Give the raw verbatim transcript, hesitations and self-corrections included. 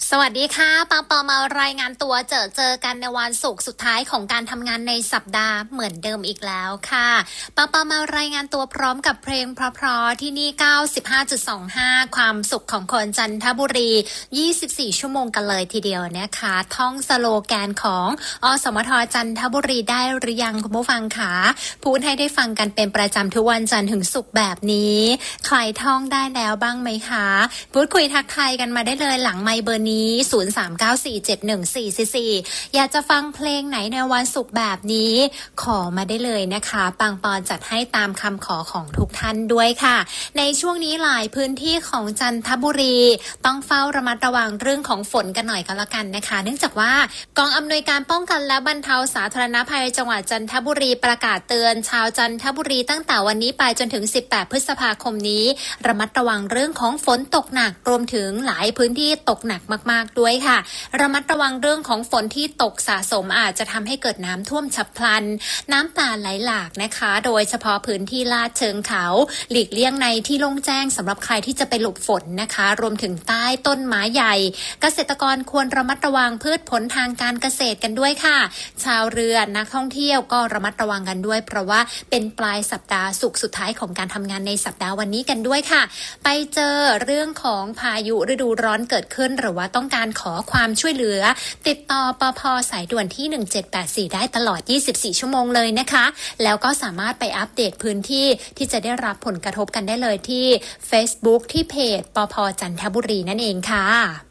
สวัสดีค่ะปังปอมารายงานตัวเจอเจอกันในวันศุกร์สุดท้ายของการทำงานในสัปดาห์เหมือนเดิมอีกแล้วค่ะปังปอมารายงานตัวพร้อมกับเพลงเพราะๆที่นี่ เก้าสิบห้าจุดสองห้า ความสุขของคนจันทบุรียี่สิบสี่ชั่วโมงกันเลยทีเดียวนะคะท่องสโลแกนของอสมทจันทบุรีได้หรือยังคุณผู้ฟังคะพูดให้ได้ฟังกันเป็นประจำทุกวันจันทร์ถึงศุกร์แบบนี้ใครท่องได้แล้วบ้างไหมคะพูดคุยทักทายกันมาได้เลยหลังไมค์เบอร์นี้ศูนย์ สาม เก้า สี่ เจ็ด หนึ่ง สี่ สี่ สี่อยากจะฟังเพลงไหนในวันศุกร์แบบนี้ขอมาได้เลยนะคะปังปอนจัดให้ตามคำขอของทุกท่านด้วยค่ะในช่วงนี้หลายพื้นที่ของจันทบุรีต้องเฝ้าระมัดระวังเรื่องของฝนกันหน่อยก็แล้วกันนะคะเนื่องจากว่ากองอำนวยการป้องกันและบรรเทาสาธารณภัยจังหวัดจันทบุรีประกาศเตือนชาวจันทบุรีตั้งแต่วันนี้ไปจนถึงสิบแปดพฤษภาคมนี้ระมัดระวังเรื่องของฝนตกหนักรวมถึงหลายพื้นที่ตกหนักมากๆด้วยค่ะระมัดระวังเรื่องของฝนที่ตกสะสมอาจจะทำให้เกิดน้ำท่วมฉับพลันน้ำป่าไหลหลากนะคะโดยเฉพาะพื้นที่ลาดเชิงเขาหลีกเลี่ยงในที่โล่งแจ้งสำหรับใครที่จะไปหลบฝนนะคะรวมถึงใต้ต้นไม้ใหญ่เกษตรกรควรระมัดระวังพืชผลทางการเกษตรกันด้วยค่ะชาวเรือนักท่องเที่ยวก็ระมัดระวังกันด้วยเพราะว่าเป็นปลายสัปดาห์ศุกร์สุดท้ายของการทำงานในสัปดาห์วันนี้กันด้วยค่ะไปเจอเรื่องของพายุฤดูร้อนเกิดขึ้นหรือว่าต้องการขอความช่วยเหลือติดต่อปภ.สายด่วนที่หนึ่งเจ็ดแปดสี่ได้ตลอดยี่สิบสี่ชั่วโมงเลยนะคะแล้วก็สามารถไปอัปเดตพื้นที่ที่จะได้รับผลกระทบกันได้เลยที่ Facebook ที่เพจปภ.จันทบุรีนั่นเองค่ะ